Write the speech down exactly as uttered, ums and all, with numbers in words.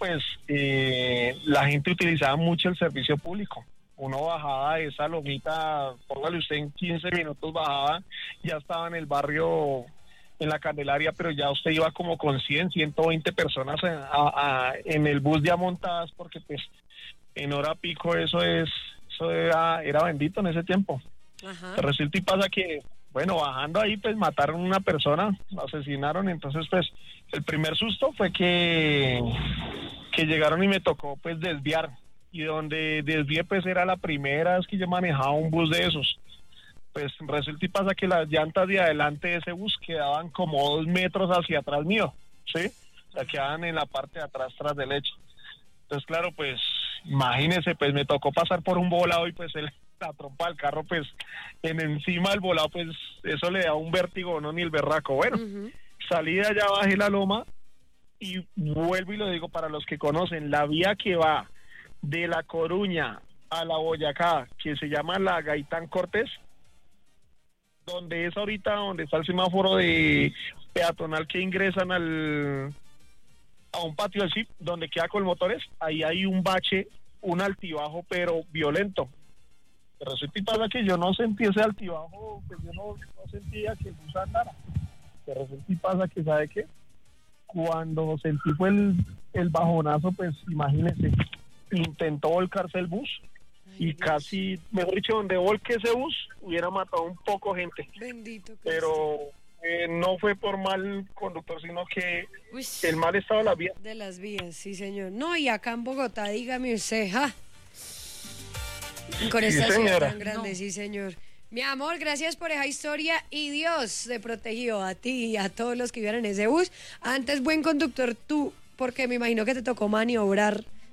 pues eh, la gente utilizaba mucho el servicio público. Uno bajaba de esa lomita, póngale usted en quince minutos bajaba, ya estaba en el barrio, en la Candelaria, pero ya usted iba como con cien, ciento veinte personas en, a, a, en el bus ya montadas, porque pues en hora pico eso es, eso era, era bendito en ese tiempo. Ajá. Resulta y pasa que, bueno, bajando ahí pues mataron a una persona, la asesinaron, entonces pues el primer susto fue que, que llegaron y me tocó pues desviar. Y donde desvié pues era la primera vez que yo manejaba un bus de esos. Pues resulta y pasa que las llantas de adelante de ese bus quedaban como dos metros hacia atrás mío, ¿sí? O sea, quedaban en la parte de atrás, tras del lecho. Entonces, claro, pues, imagínese, pues me tocó pasar por un volado y pues el, la trompa del carro, pues, en encima del volado, pues, eso le da un vértigo, no ni el berraco. Bueno, Uh-huh. salí de allá, bajé la loma y vuelvo y lo digo para los que conocen, la vía que va de La Coruña a la Boyacá, que se llama la Gaitán Cortés, donde es ahorita donde está el semáforo de peatonal que ingresan al a un patio del C I P, donde queda con motores, ahí hay un bache, un altibajo, pero violento. Pero resulta y pasa que yo no sentí ese altibajo, pues yo no, no sentía que el bus andara. Pero resulta y pasa que, ¿sabe qué? Cuando sentí fue el, el bajonazo, pues imagínese, intentó volcarse el bus. Ay, Y Dios. casi, mejor dicho, donde volque ese bus, hubiera matado un poco gente. Bendito Cristo. Pero eh, no fue por mal conductor, sino que Uy, el mal estado de la vía. de las vías, sí señor. No, y acá en Bogotá, dígame usted, ¿ja? Con Sí, esta ciudad señora. tan grande, No. sí señor. Mi amor, gracias por esa historia y Dios te protegió a ti y a todos los que iban en ese bus. Antes, buen conductor tú, porque me imagino que te tocó maniobrar